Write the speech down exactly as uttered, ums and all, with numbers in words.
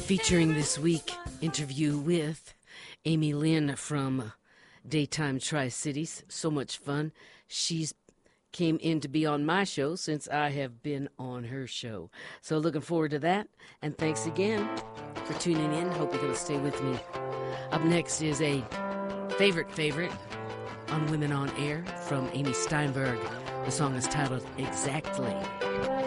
Featuring this week, interview with Amy Lynn from Daytime Tri-Cities. So much fun. She's came in to be on my show since I have been on her show. So looking forward to that. And thanks again for tuning in. Hope you're going to stay with me. Up next is a favorite favorite on Women on Air from Amy Steinberg. The song is titled Exactly.